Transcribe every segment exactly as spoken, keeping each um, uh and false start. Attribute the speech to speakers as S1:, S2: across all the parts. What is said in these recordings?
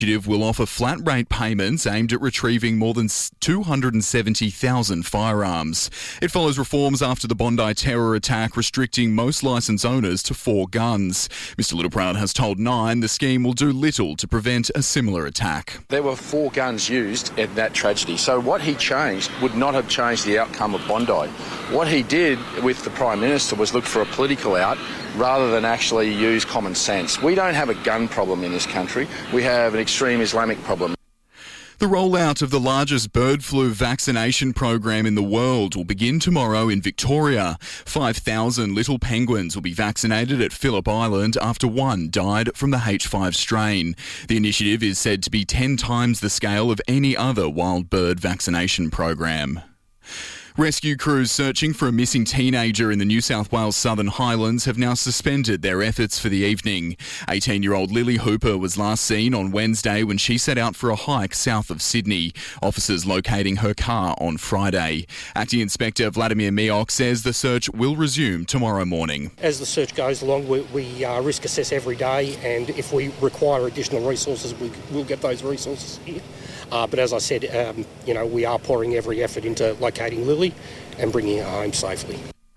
S1: initiative will offer flat rate payments aimed at retrieving more than two hundred seventy thousand firearms. It follows reforms after the Bondi terror attack, restricting most licence owners to four guns. Mister Littleproud has told Nine the scheme will do little to prevent a similar attack.
S2: There were four guns used in that tragedy, so what he changed would not have changed the outcome of Bondi. What he did with the Prime Minister was look for a political out rather than actually use common sense. We don't have a gun problem in this country. We have an extreme Islamic problem.
S1: The rollout of the largest bird flu vaccination program in the world will begin tomorrow in Victoria. five thousand little penguins will be vaccinated at Phillip Island after one died from the H five strain. The initiative is said to be ten times the scale of any other wild bird vaccination program. Rescue crews searching for a missing teenager in the New South Wales Southern Highlands have now suspended their efforts for the evening. eighteen-year-old Lily Hooper was last seen on Wednesday when she set out for a hike south of Sydney. Officers locating her car on Friday. Acting Inspector Vladimir Miok says the search will resume tomorrow morning.
S3: As the search goes along, we, we uh, risk assess every day, and if we require additional resources, we, we'll get those resources here. Uh, but as I said, um, you know, we are pouring every effort into locating Lily and bringing her home safely.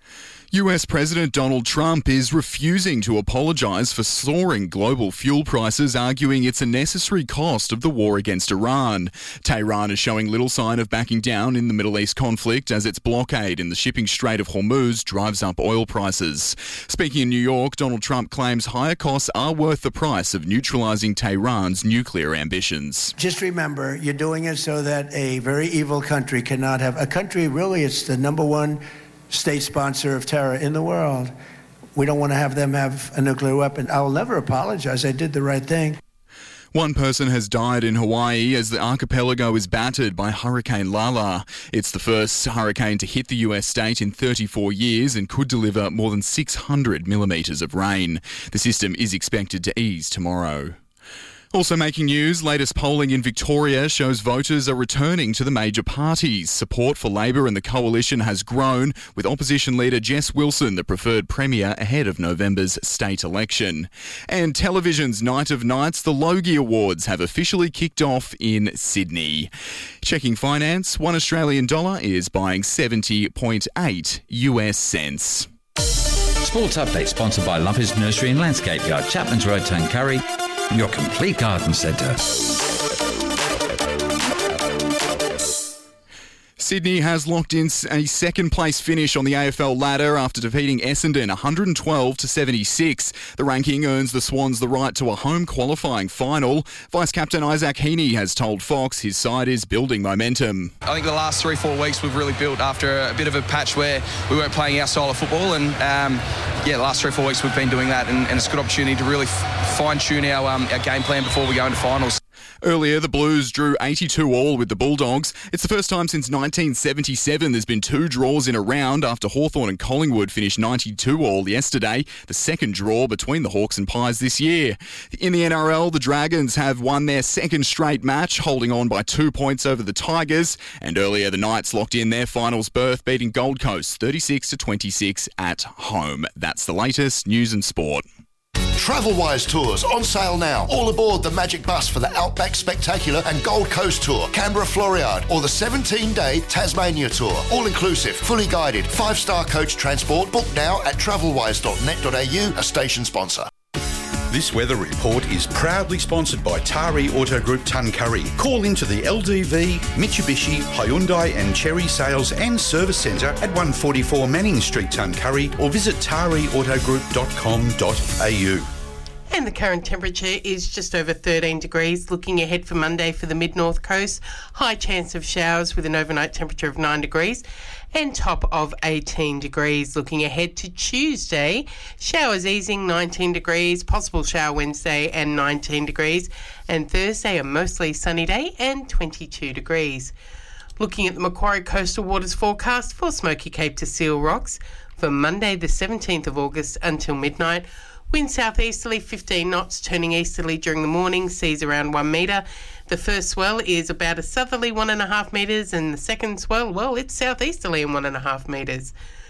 S1: U S President Donald Trump is refusing to apologise for soaring global fuel prices, arguing it's a necessary cost of the war against Iran. Tehran is showing little sign of backing down in the Middle East conflict as its blockade in the shipping Strait of Hormuz drives up oil prices. Speaking in New York, Donald Trump claims higher costs are worth the price of neutralising Tehran's nuclear ambitions.
S4: Just remember, you're doing it so that a very evil country cannot have... A country, really, it's the number one state sponsor of terror in the world. We don't want to have them have a nuclear weapon. I will never apologize. I did the right thing.
S1: One person has died in Hawaii as the archipelago is battered by Hurricane Lala. It's the first hurricane to hit the U S state in thirty-four years and could deliver more than six hundred millimetres of rain. The system is expected to ease tomorrow. Also making news, latest polling in Victoria shows voters are returning to the major parties. Support for Labor and the Coalition has grown, with opposition leader Jess Wilson the preferred premier ahead of November's state election. And television's Night of Nights, the Logie Awards, have officially kicked off in Sydney. Checking finance, one Australian dollar is buying seventy point eight U S cents.
S5: Sports Update sponsored by Lumpers Nursery and Landscape Yard, Chapman's Road, Tuncurry. Your complete garden centre.
S1: Sydney has locked in a second-place finish on the A F L ladder after defeating Essendon one hundred twelve to seventy-six. The ranking earns the Swans the right to a home qualifying final. Vice-captain Isaac Heaney has told Fox his side is building momentum.
S6: I think the last three, four weeks we've really built after a bit of a patch where we weren't playing our style of football, and um, yeah, the last three, four weeks we've been doing that, and, and it's a good opportunity to really f- fine-tune our, um, our game plan before we go into finals.
S1: Earlier, the Blues drew eighty-two all with the Bulldogs. It's the first time since nineteen seventy-seven there's been two draws in a round after Hawthorn and Collingwood finished ninety-two all yesterday, the second draw between the Hawks and Pies this year. In the N R L, the Dragons have won their second straight match, holding on by two points over the Tigers. And earlier, the Knights locked in their finals berth, beating Gold Coast thirty-six to twenty-six at home. That's the latest news and sport.
S7: Travelwise Tours on sale now. All aboard the Magic Bus for the Outback Spectacular and Gold Coast Tour, Canberra Floriade, or the seventeen-day Tasmania Tour. All inclusive, fully guided, five-star coach transport. Book now at travelwise dot net dot a u, a station sponsor.
S8: This weather report is proudly sponsored by Tari Auto Group Tuncurry. Call into the L D V, Mitsubishi, Hyundai and Chery Sales and Service Centre at one forty-four Manning Street, Tuncurry, or visit tari auto group dot com dot a u.
S9: And the current temperature is just over thirteen degrees. Looking ahead for Monday for the mid-north coast, high chance of showers with an overnight temperature of nine degrees and top of eighteen degrees. Looking ahead to Tuesday, showers easing, nineteen degrees, possible shower Wednesday and nineteen degrees, and Thursday a mostly sunny day and twenty-two degrees. Looking at the Macquarie Coastal Waters forecast for Smoky Cape to Seal Rocks for Monday the seventeenth of August until midnight. Wind southeasterly fifteen knots, turning easterly during the morning, seas around one metre. The first swell is about a southerly one and a half metres, and the second swell, well, it's southeasterly and one and a half metres.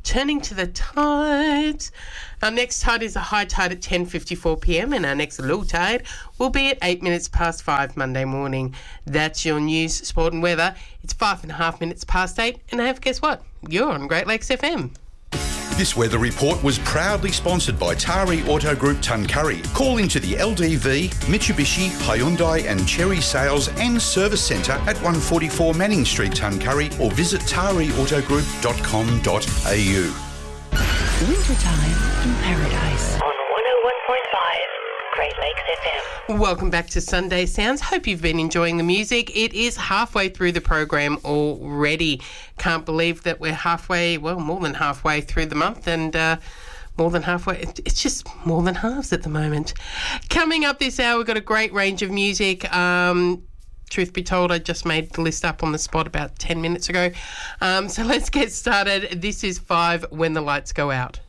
S9: Turning to the tides. Our next tide is a high tide at ten fifty-four p.m. and our next low tide will be at eight minutes past five Monday morning. That's your news, sport and weather. It's five and a half minutes past eight, and have guess what? You're on Great Lakes F M.
S8: This weather report was proudly sponsored by Tari Auto Group Tuncurry. Call into the L D V, Mitsubishi, Hyundai and Cherry Sales and Service Centre at one forty-four Manning Street, Tuncurry, or visit tari auto group dot com dot a u.
S10: Wintertime in Paradise on one oh one point five Great Lakes F M.
S9: Welcome back to Sunday Sounds. Hope you've been enjoying the music. It is halfway through the program already. Can't believe that we're halfway, well, more than halfway through the month, and uh, more than halfway. It's just more than halves at the moment. Coming up this hour, we've got a great range of music. Um, truth be told, I just made the list up on the spot about ten minutes ago. Um, so let's get started. This is Five When the Lights Go Out.